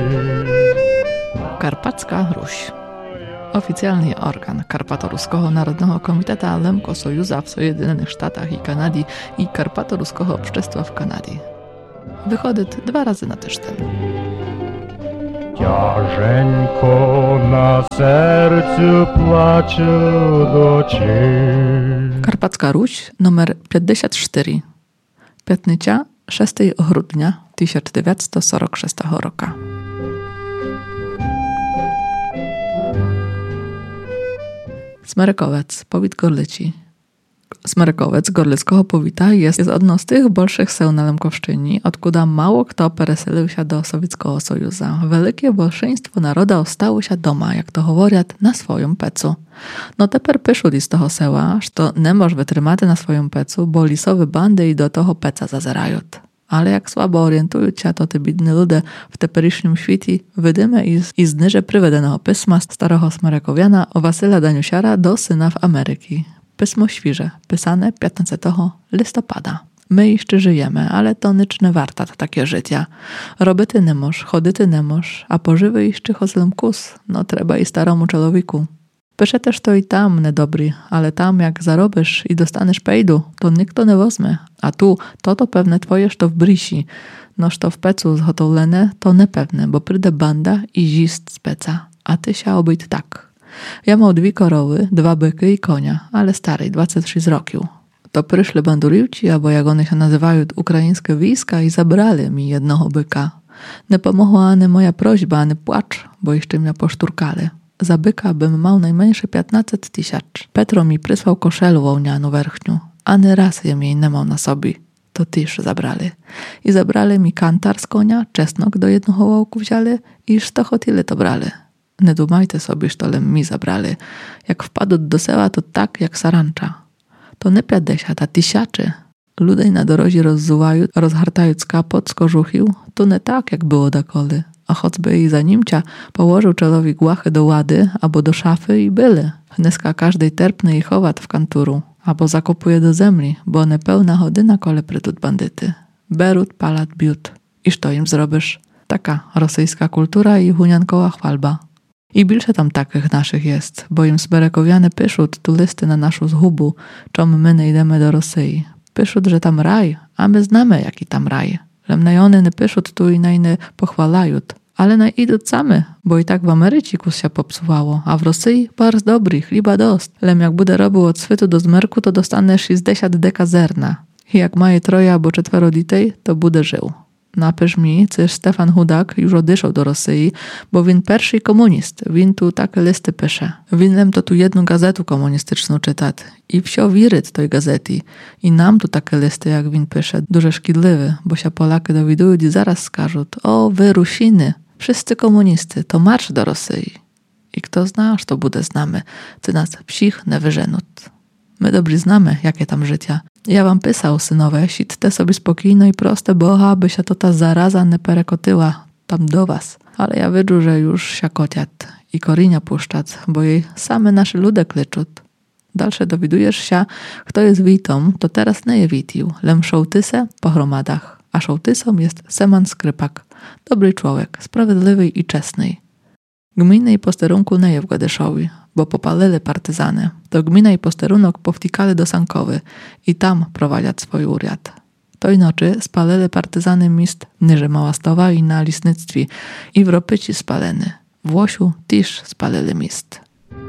Karpacka Ruś. Oficjalny organ Karpato-Ruskiego Narodnego Komiteta Lemko Sojuza w Sojedynionych Sztatach i Kanady i Karpato-Ruskiego Общества w Kanadzie. Wychodzi 2 razy na tydzień. Ciężko na sercu płacze docie. Karpacka Ruś, numer 54. Piątnica 6 grudnia 1946 roku. Smerykowiec, powiat Gorlici. Smerykowiec Gorlickiego powiata jest jedną z tych bolszych seł na Lemkowszczyni, odkuda mało kto pereselił się do Sowieckiego Sojuza. Wielkie bolszeństwo naroda ostało się doma, jak to mówią, na swoim pecu. No teper pyszuli z toho seła, że nie moż wytrymać na swoim pecu, bo lisowe bandy i do toho peca zazerają. Ale jak słabo orientują się, to te bidne ludy w teperysznym świecie wydymy i znyże prywedenego pisma starego Smerykowiana o Wasyla Daniusiara do syna w Ameryki. Pismo świeże, pisane 15 listopada. My jeszcze żyjemy, ale to nic nie warta takie życia. Robyty nie moż, chodyty nie moż, a pożywy jeszcze chozlem kus, no trzeba i staromu człowieku. Pisze też to i tam niedobry, ale tam jak zarobisz i dostaniesz pejdu, to nikt to nie wezmie. A tu, to pewne twoje, to w brisi. Noż to w pecu zgotowlene, to niepewne, bo przyjdzie banda i zist z peca. A ty się obyć tak. Ja mam 2 korowy, 2 byky i konia, ale starej, 26 roków. To przyszli banduriłci, albo jak one się nazywają, ukraińskie wojska i zabrali mi jednego byka. Nie pomogła ani moja prośba, ani płacz, bo jeszcze mnie poszturkali. Za byka bym miał najmniejsze 15 000. Petro mi przysłał koszelu wołnianą werchniu, ani raz je jej nie miał na sobie. To też zabrali. I zabrali mi kantar z konia, czesnok do jednego wołku wzięli i szto chotili to brali. Nie dumajcie sobie, że mi zabrali. Jak wpadł do sela, to tak jak sarancza. To nie 50, a 1000. Ludzie na drodze rozzuwają, rozhartając kapot z kożuchił, to nie tak, jak było dakoli. A choćby i za nimcia położył czelowi głachy do łady albo do szafy i byli. Dneska każdej terpny i chowat w kanturu, albo zakopuje do zemli, bo nepełna chodyna kole prytut bandyty. Berut, palat, biut. I co im zrobisz? Taka rosyjska kultura i huniankowa chwalba. I bilsze tam takich naszych jest, bo im Smerykowianie piszą tu listy na naszą zhubu, czom my nie idziemy do Rosji. Piszą, że tam raj, a my znamy jaki tam raj. Lemnajony nie piszą tu i najny pochwalają. Ale naj idą same, bo i tak w Ameryciku się popsuwało, a w Rosji bardzo dobry, chliba dost. Lem jak bude robił od swytu do zmerku, to dostanie 60 deka zerna. I jak maje 3 albo 4 ditej, to bude żył. Napisz mi, cyż Stefan Hudak już odeszł do Rosji, bo win pierwszy komunist, win tu takie listy pisze. Winnem to tu jedną gazetę komunistyczną czytać i wsio wiryt tej gazety. I nam tu takie listy, jak win pisze, duże szkidliwe, bo się Polacy dowidują i zaraz skażą, o wy Rusiny, wszyscy komunisty, to marsz do Rosji. I kto zna, aż to bude znamy, ty nas psich nie wyżenut. My dobrze znamy, jakie tam życia. Ja wam pisał, synowe, siedźcie sobie spokojno i proste, bo aby się to ta zaraza nie perekotyła tam do was. Ale ja widzę, że już się kociat i korinia puszczać, bo jej same nasze ludy klyczą. Dalsze dowiadujesz się, kto jest witą, to teraz nie je witił, lem szołtyse po gromadach. A szołtysą jest Seman Skrypak. Dobry człowiek, sprawiedliwy i czesny. Gminy i posterunku nie je w Gadyszowi, bo popalili partyzany. To gmina i posterunek powtikali do Sankowy i tam prowadzić swój uriad. Tej nocy spalili partyzany mist niże Małastowa i na Lisnictwie i w Ropyci spaleny. W Łosiu też spalili mist.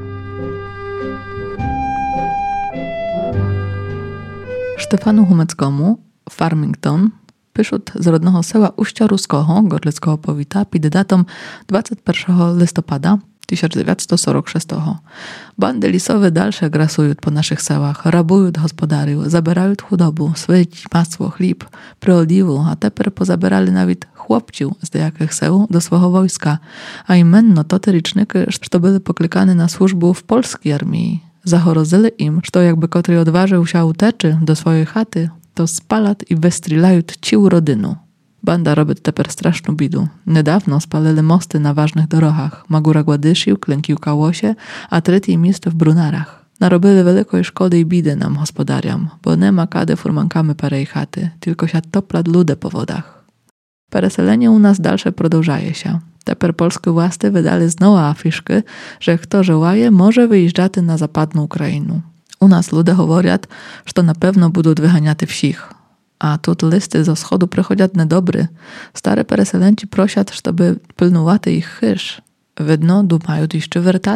Stefanu Humeckomu, Farmington, pyszut z rodnego seła Uścia Ruskiego, Gorlickiego powiata, pod datą 21 listopada 1946. Bandy lisowe dalsze grasują po naszych sełach, rabują gospodariów, zabierają hudobu, swyć, masło, chleb, preoliwu, a teper pozabierali nawet chłopciów z jakich seł do swojego wojska, a imenno to te ryczniki, że byli poklikane na służbę w polskiej armii. Zachorozili im, że jakby kotry odważył się uteczy do swojej chaty, to spalat i wystrilają cił rodynu. Banda robi teper straszną bidu. Niedawno spalili mosty na ważnych drogach. Magura Gładyszył, klękił Kałosie, a trzeci miejsce w Brunarach. Narobili wielkiej szkody i bidy nam gospodariam, bo nie ma kady furmankamy parej chaty, tylko się toplat lude po wodach. Переселення у нас дальше продовжає się. Тепер польські власти видали знову афішки, że kto желає, може виїжджати на Западну Україну. У нас люди говорять, що напевно будуть виганяти всіх. A тут listy ze wschodu przychodzą niedobry. Stare pereselenci prosiat, żeby pilnowaty ich chyż. Widno, dumają jeszcze wертати